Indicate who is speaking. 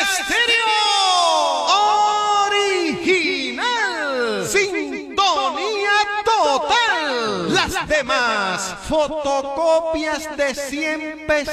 Speaker 1: original. Sintonía total. Las demás fotocopias de 100 pesos.